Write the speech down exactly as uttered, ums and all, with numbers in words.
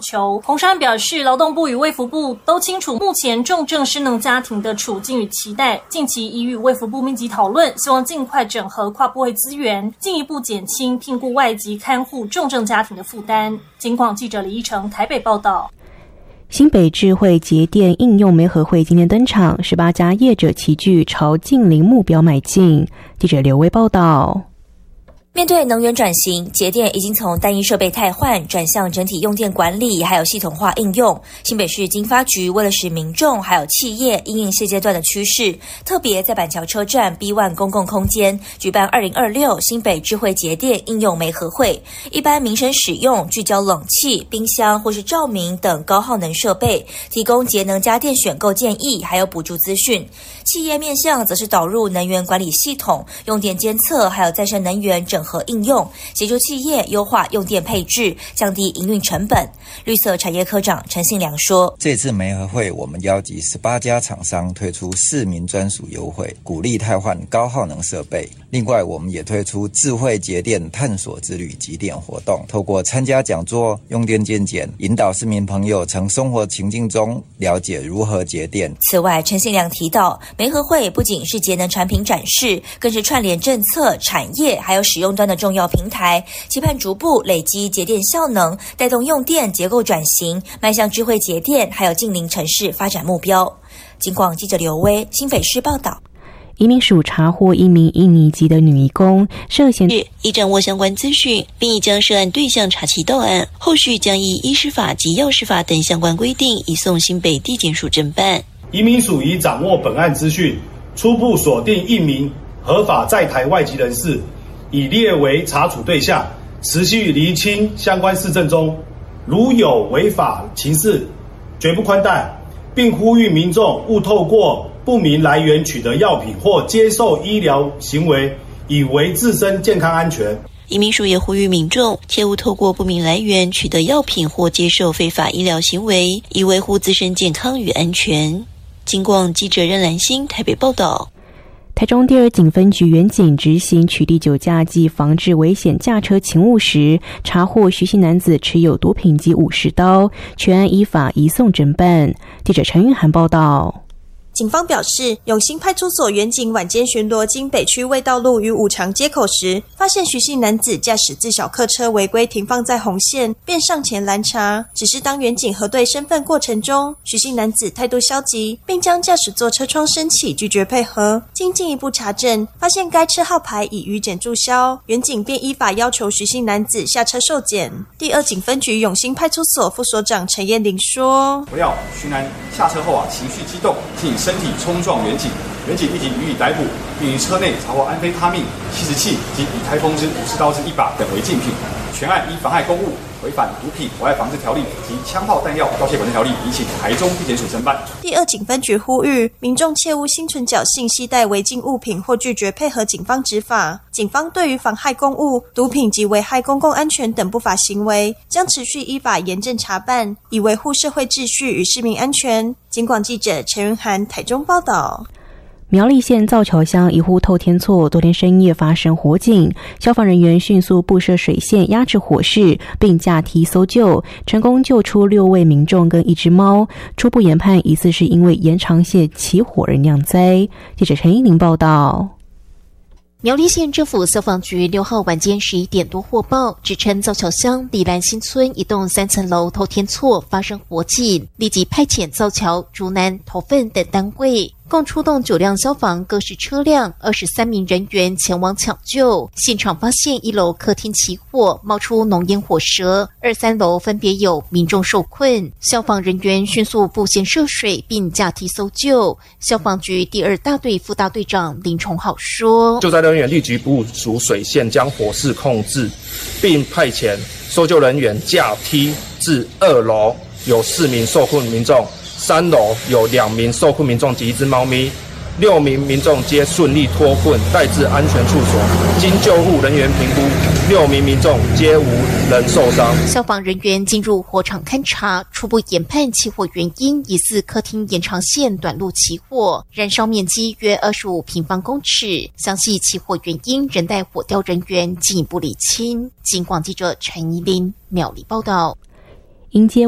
求。洪山表示，劳动部与卫福部都清楚目前重症失能家庭的处境与期待，近期已与卫福部密集讨论，希望尽快整合跨部会资源，进一步减轻聘雇外籍看护重症家庭的负担。警广记者李依成台北报道。 新北智慧节电应用媒合会今天登场，十八家业者齐聚，朝净零目标迈进。记者刘威报道。 面对能源转型，节电已经从单一设备汰换转向整体用电管理，还有系统化应用。新北市经发局为了使民众还有企业因应现阶段的趋势，特别在板桥车站 B 一 公共空间举办二零二六新北智慧节电应用媒合会，一般民生使用聚焦冷气、冰箱或是照明等高耗能设备，提供节能家电选购建议，还有补助资讯。企业面向则是导入能源管理系统、用电监测，还有再生能源整合应用，协助企业优化用电配置，降低营运成本。绿色产业科长陈信良说， 这次媒合会我们邀集十八家厂商推出市民专属优惠，鼓励汰换高耗能设备。另外我们也推出智慧节电探索之旅集电活动，透过参加讲座、用电健检，引导市民朋友从生活情境中了解如何节电。 此外，陈信良提到，媒合会不仅是节能产品展示，更是串联政策、产业还有使用端的重要平台，期盼逐步累积节电效能，带动用电结构转型，迈向智慧节电还有近邻城市发展目标。警广记者刘威新北市报道。 移民署查获一名印尼籍的女移工涉嫌已掌握相关资讯，并已将涉案对象查缉到案，后续将依医师法及药师法等相关规定移送新北地检署侦办。 移民署已掌握本案资讯，初步锁定一名合法在台外籍人士，已列为查处对象，持续厘清相关事证中如有违法情事，绝不宽待，并呼吁民众勿透过不明来源取得药品或接受医疗行为，以为自身健康安全。 移民署也呼吁民众切勿透过不明来源取得药品或接受非法医疗行为，以维护自身健康与安全。警广记者任兰心台北报道。 台中第二警分局员警执行取缔酒驾及防治危险驾车勤务时，查获徐姓男子持有毒品及武士刀，全案依法移送侦办。记者陈玉涵报道。 警方表示，永兴派出所员警晚间巡逻经北区卫道路与五常街口时，发现徐姓男子驾驶自小客车违规停放在红线，便上前拦查。只是当员警核对身份过程中，徐姓男子态度消极，并将驾驶座车窗升起，拒绝配合。经进一步查证，发现该车号牌已逾检注销，员警便依法要求徐姓男子下车受检。第二警分局永兴派出所副所长陈彦玲说：“ 不料徐男下车后啊，情绪激动，挺身体冲撞员警，员警立即予以逮捕，并于车内查获安非他命、吸食器及以台风之武士刀之一把等违禁品，全案依妨害公务、违反毒品危害防治条例及枪炮弹药盗窃管制条例，移请台中地检署侦办。 第二警分局呼吁民众切勿心存侥幸携带违禁物品或拒绝配合警方执法。警方对于妨害公务、毒品及危害公共安全等不法行为，将持续依法严正查办，以维护社会秩序与市民安全。警广记者陈云涵台中报道。 苗栗县造桥乡一户透天厝昨天深夜发生火警，消防人员迅速布设水线压制火势，并架梯搜救，成功救出六位民众跟一只猫。初步研判疑似是因为延长线起火而酿灾。记者陈依玲报道。 苗栗县政府消防局六号晚间十一点多获报，指称造桥乡里兰新村一栋三层楼透天厝发生火警，立即派遣造桥、竹南、头份等单位，共出动九辆消防各式车辆、二十三名人员前往抢救。现场发现一楼客厅起火，冒出浓烟火舌，二三楼分别有民众受困，消防人员迅速布线涉水，并架梯搜救。消防局第二大队副大队长林崇浩说：“ 救灾人员立即部署水线将火势控制，并派遣搜救人员架梯至二楼，有四名受困民众。”三楼有两名受困民众及一只猫咪，六名民众皆顺利脱困，带至安全处所。经救护人员评估，六名民众皆无人受伤。 消防人员进入火场勘查，初步研判起火原因疑似客厅延长线短路起火，燃烧面积约二十五平方公尺。详细起火原因仍待火调人员进一步厘清。警广记者陈怡琳苗栗报道。 迎接